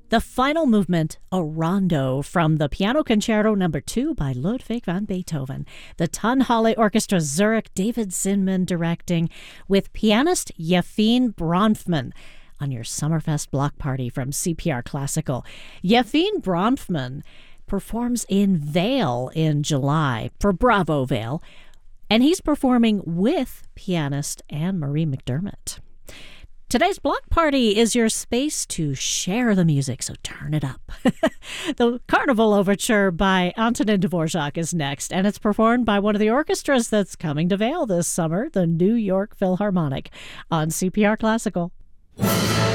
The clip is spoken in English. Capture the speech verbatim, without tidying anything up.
The final movement, a rondo from the Piano Concerto Number Two by Ludwig van Beethoven. The Tonhalle Orchestra Zurich, David Zinman directing, with pianist Yefim Bronfman on your Summerfest block party from C P R Classical. Yefim Bronfman performs in Vail in July for Bravo Vail, and he's performing with pianist Anne-Marie McDermott. Today's block party is your space to share the music, so turn it up. The Carnival Overture by Antonin Dvorak is next, and it's performed by one of the orchestras that's coming to Vail this summer, the New York Philharmonic, on C P R Classical.